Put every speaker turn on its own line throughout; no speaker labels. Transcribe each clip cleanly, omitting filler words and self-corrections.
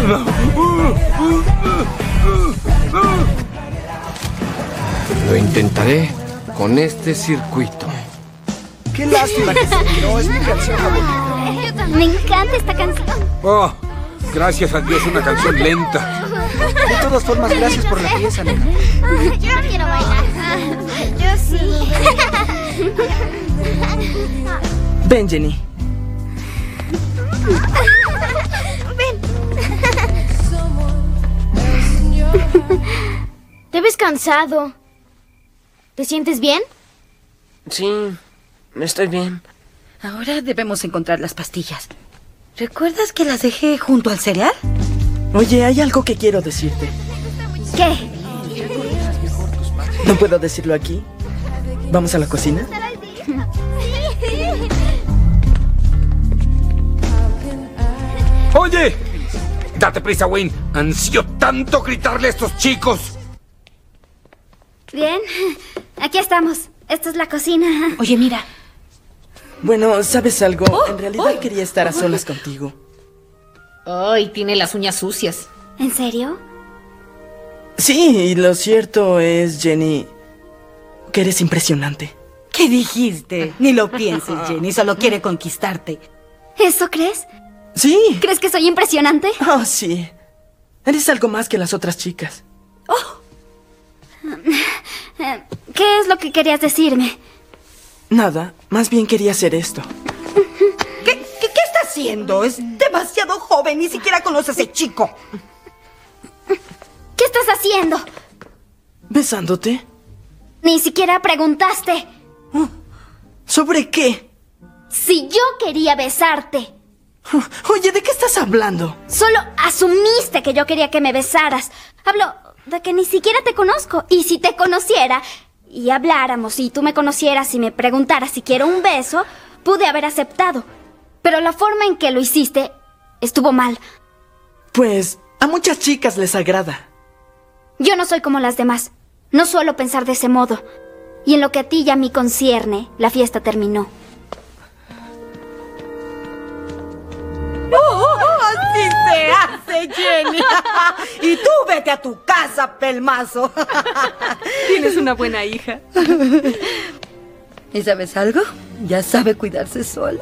Lo intentaré con este circuito.
Qué lástima que se tiró. Es mi canción favorita.
Me encanta esta canción.
Oh, gracias a Dios, una canción lenta.
De todas formas, gracias por la pieza, nena.
Yo no quiero bailar. Yo sí.
Ven, Jenny.
Ven. Te ves cansado. ¿Te sientes bien?
Sí, estoy bien.
Ahora debemos encontrar las pastillas. ¿Recuerdas que las dejé junto al cereal?
Oye, hay algo que quiero decirte.
¿Qué?
¿No puedo decirlo aquí? ¿Vamos a la cocina?
¡Oye! ¡Date prisa, Wayne! ¡Ansío tanto gritarle a estos chicos!
Bien, aquí estamos. Esta es la cocina.
Oye, mira.
Bueno, ¿sabes algo? En realidad quería estar a solas contigo.
Ay, tiene las uñas sucias.
¿En serio?
Sí, y lo cierto es, Jenny, que eres impresionante.
¿Qué dijiste? Ni lo pienses, Jenny. Solo quiere conquistarte.
¿Eso crees?
Sí.
¿Crees que soy impresionante?
Oh, sí. Eres algo más que las otras chicas.
¿Qué es lo que querías decirme?
Nada, más bien quería hacer esto.
¿Qué está haciendo? Es demasiado joven. Ni siquiera conoce a ese chico.
¿Qué estás haciendo?
¿Besándote?
Ni siquiera preguntaste.
¿Sobre qué?
Si yo quería besarte.
Oye, ¿de qué estás hablando?
Solo asumiste que yo quería que me besaras. Hablo de que ni siquiera te conozco. Y si te conociera y habláramos y tú me conocieras y me preguntaras si quiero un beso, pude haber aceptado. Pero la forma en que lo hiciste estuvo mal.
Pues a muchas chicas les agrada.
Yo no soy como las demás. No suelo pensar de ese modo. Y en lo que a ti y a mí concierne, la fiesta terminó.
¡Así se hace, Jenny! Y tú vete a tu casa, pelmazo.
Tienes una buena hija.
¿Y sabes algo? Ya sabe cuidarse sola.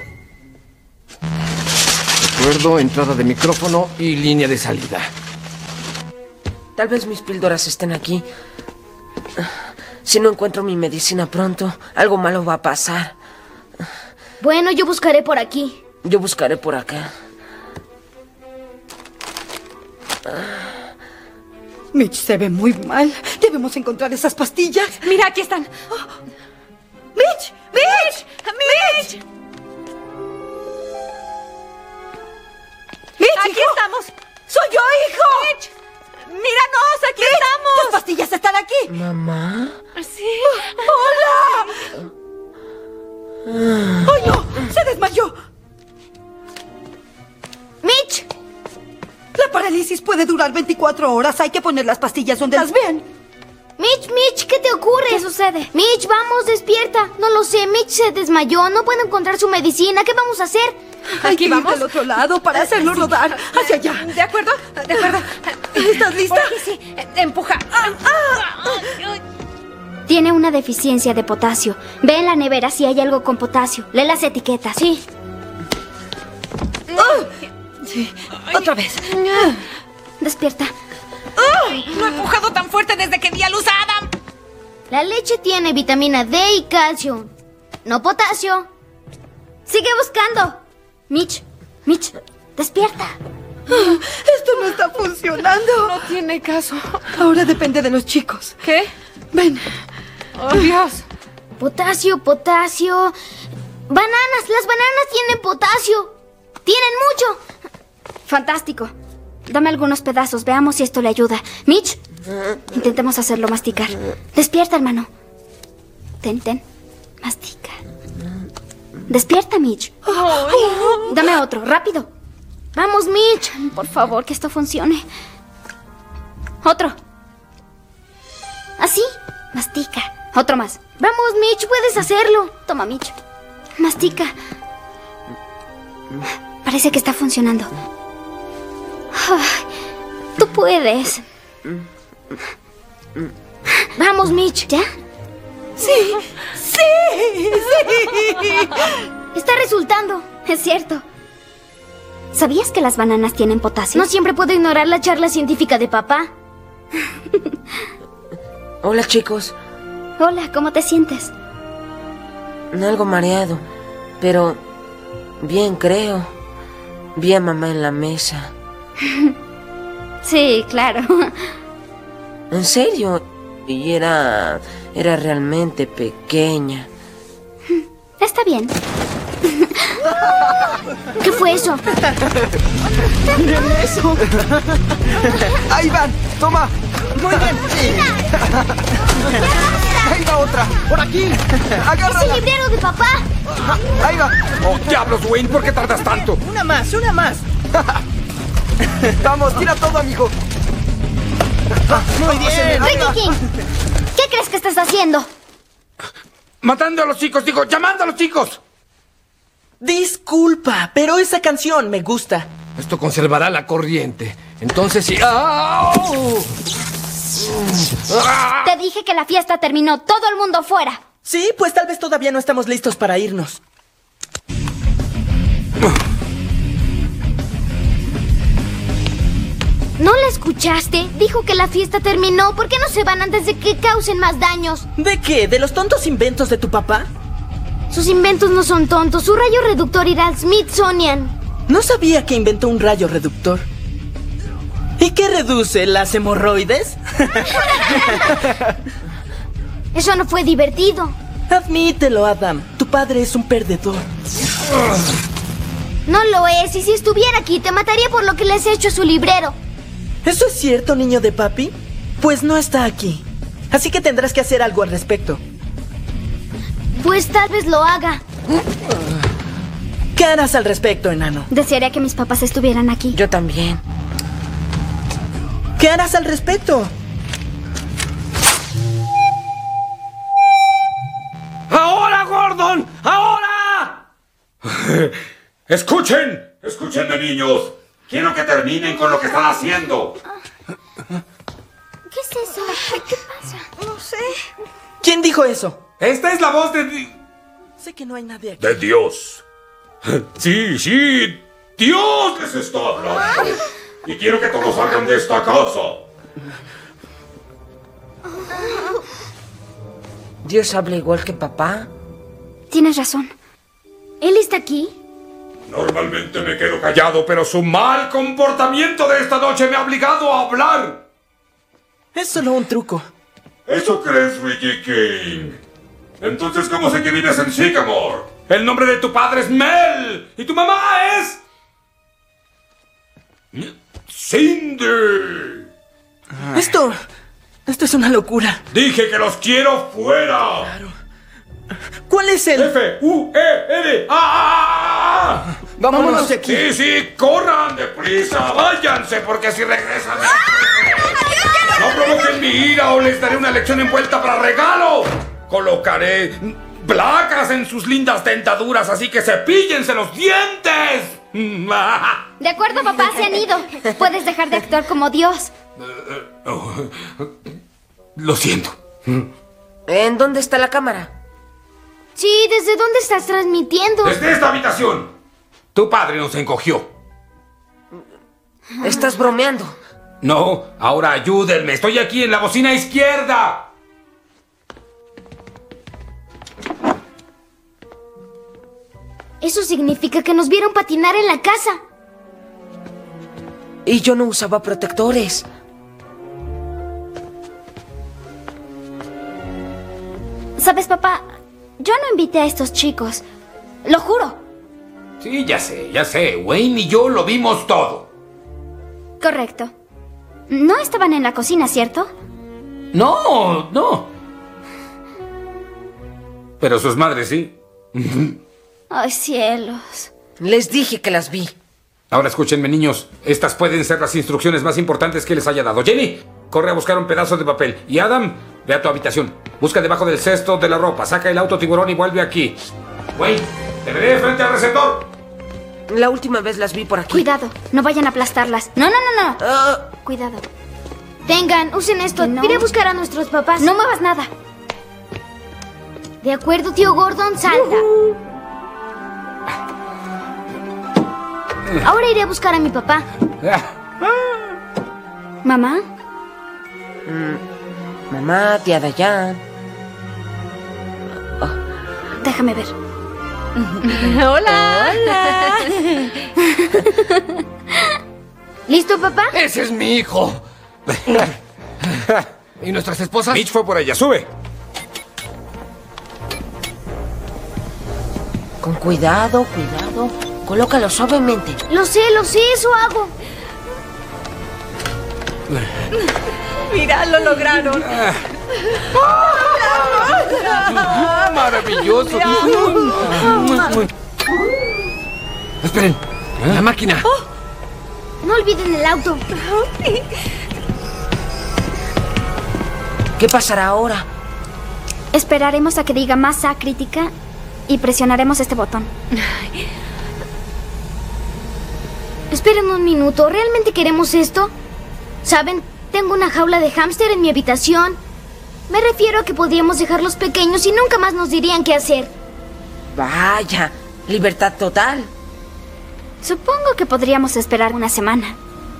Recuerdo entrada de micrófono y línea de salida.
Tal vez mis píldoras estén aquí. Si no encuentro mi medicina pronto, algo malo va a pasar.
Bueno, yo buscaré por aquí.
Yo buscaré por acá.
Mitch se ve muy mal. Debemos encontrar esas pastillas.
Mira, aquí están.
¡Mitch! ¡Mitch! ¡Mitch! ¡Mitch,
Aquí
hijo!
estamos.
¡Soy yo, hijo!
Mitch, míranos, aquí
¡Mitch!
estamos.
¡Tus pastillas están aquí!
¿Mamá?
Sí.
¡Hola! ¡Ay, no! ¡Se desmayó!
¡Mitch!
La parálisis puede durar 24 horas. Hay que poner las pastillas donde las vean.
Mitch, ¿qué te ocurre? ¿Qué sucede? Mitch, vamos, despierta. No lo sé, Mitch se desmayó. No puede encontrar su medicina. ¿Qué vamos a hacer?
Hay que ir
vamos.
del otro lado para hacerlo rodar. ¡Hacia allá!
¿De acuerdo? De acuerdo.
¿Estás lista?
Por aquí, sí. Empuja.
Tiene una deficiencia de potasio. Ve en la nevera si hay algo con potasio. Lee las etiquetas. Sí.
Sí. Otra vez.
Despierta.
No he empujado tan fuerte desde que di a luz a Adam.
La leche tiene vitamina D y calcio. No potasio. Sigue buscando. Mitch, despierta.
Esto no está funcionando.
No tiene caso.
Ahora depende de los chicos.
¿Qué?
Ven.
Oh, Dios.
Potasio. Bananas. Las bananas tienen potasio. Tienen mucho. Fantástico. Dame algunos pedazos. Veamos si esto le ayuda. Mitch, intentemos hacerlo masticar. Despierta, hermano. Ten. Mastica. Despierta, Mitch. Dame otro, rápido. Vamos, Mitch. Por favor, que esto funcione. Otro. Así. Mastica. Otro más. Vamos, Mitch, puedes hacerlo. Toma, Mitch. Mastica. Parece que está funcionando. Tú puedes. Vamos, Mitch. ¿Ya?
¡Sí! ¡Sí! ¡Sí!
Está resultando. Es cierto. ¿Sabías que las bananas tienen potasio?
No siempre puedo ignorar la charla científica de papá.
Hola, chicos.
Hola, ¿cómo te sientes?
Algo mareado, pero bien, creo. Vi a mamá en la mesa.
Sí, claro.
¿En serio? Y era realmente pequeña.
Está bien. ¿Qué fue eso?
¡Miren eso! ¡Ahí van! ¡Toma!
Muy bien.
¡Ahí va otra! ¡Por aquí!
¡Es
¡Agárrala!
el librero de papá!
¡Ahí va!
¡Oh, diablos, Wayne! ¿Por qué tardas tanto?
Una más, una más.
¡Vamos, tira todo, amigo!
Muy bien.
Ricky King, ¿qué crees que estás haciendo?
Matando a los chicos, digo, llamando a los chicos.
Disculpa, pero esa canción me gusta.
Esto conservará la corriente. Entonces sí. ¡Au!
Te dije que la fiesta terminó. Todo el mundo fuera.
Sí, pues tal vez todavía no estamos listos para irnos.
¿No la escuchaste? Dijo que la fiesta terminó. ¿Por qué no se van antes de que causen más daños?
¿De qué? ¿De los tontos inventos de tu papá?
Sus inventos no son tontos. Su rayo reductor irá al Smithsonian.
No sabía que inventó un rayo reductor. ¿Y qué reduce? ¿Las hemorroides?
Eso no fue divertido.
Admítelo, Adam. Tu padre es un perdedor.
No lo es. Y si estuviera aquí, te mataría por lo que le has hecho a su librero.
¿Eso es cierto, niño de papi? Pues no está aquí. Así que tendrás que hacer algo al respecto.
Pues tal vez lo haga.
¿Qué harás al respecto, enano?
Desearía que mis papás estuvieran aquí.
Yo también.
¿Qué harás al respecto?
¡Ahora, Gordon! ¡Ahora! ¡Escuchen! ¡Escúchenme, niños! Quiero que terminen con lo que están haciendo.
¿Qué es eso? ¿Qué pasa?
No sé.
¿Quién dijo eso?
Esta es la voz de...
Sé que no hay nadie aquí.
de Dios. Sí, sí. Dios les está hablando. Y quiero que todos salgan de esta casa.
¿Dios habla igual que papá?
Tienes razón.
¿Él está aquí?
Normalmente me quedo callado, pero su mal comportamiento de esta noche me ha obligado a hablar.
Es solo un truco.
¿Eso crees, Ricky King? Entonces, ¿cómo sé que vives en Sycamore? El nombre de tu padre es Mel. Y tu mamá es... Cindy.
Esto es una locura.
Dije que los quiero fuera.
¿Cuál es el...?
F-U-E-R-A.
Vámonos de aquí.
Sí, sí, corran deprisa. Váyanse, porque si regresan... No provoquen mi ira o les daré una lección envuelta para regalo. Colocaré placas en sus lindas dentaduras, así que cepíllense los dientes.
De acuerdo, papá, se han ido. Puedes dejar de actuar como Dios.
Lo siento.
¿En dónde está la cámara?
Sí, ¿desde dónde estás transmitiendo?
Desde esta habitación. Tu padre nos encogió.
¿Estás bromeando?
No, ahora ayúdenme. Estoy aquí en la bocina izquierda.
Eso significa que nos vieron patinar en la casa.
Y yo no usaba protectores.
¿Sabes, papá? Yo no invité a estos chicos. Lo juro.
Sí, ya sé. Wayne y yo lo vimos todo.
Correcto. No estaban en la cocina, ¿cierto?
No. Pero sus madres sí.
Ay, cielos.
Les dije que las vi.
Ahora escúchenme, niños. Estas pueden ser las instrucciones más importantes que les haya dado. Jenny, corre a buscar un pedazo de papel. Y Adam, ve a tu habitación. Busca debajo del cesto de la ropa. Saca el auto tiburón y vuelve aquí. Wayne, te veré frente al receptor.
La última vez las vi por aquí.
Cuidado, no vayan a aplastarlas. No. Cuidado.
Tengan, usen esto.
No.
Iré a buscar a nuestros papás.
No muevas nada.
De acuerdo, tío Gordon, salta. Ahora iré a buscar a mi papá.
¿Mamá?
Mamá, tía Dayan.
Déjame ver.
Hola.
¿Listo, papá?
¡Ese es mi hijo! ¿Y nuestras esposas?
Mitch fue por ella. ¡Sube!
Con cuidado, cuidado. Colócalo suavemente.
Lo sé, eso hago.
Mira, lo lograron.
¡Maravilloso! Esperen, la máquina.
No olviden el auto.
¿Qué pasará ahora?
Esperaremos a que diga masa crítica y presionaremos este botón.
Esperen un minuto. ¿Realmente queremos esto? ¿Saben? Tengo una jaula de hámster en mi habitación. Me refiero a que podríamos dejarlos pequeños y nunca más nos dirían qué hacer.
Vaya, libertad total.
Supongo que podríamos esperar una semana.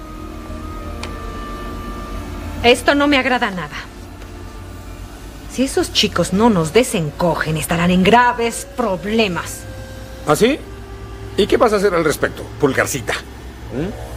Esto no me agrada nada. Si esos chicos no nos desencogen, estarán en graves problemas.
¿Ah, sí? ¿Y qué vas a hacer al respecto, Pulgarcita?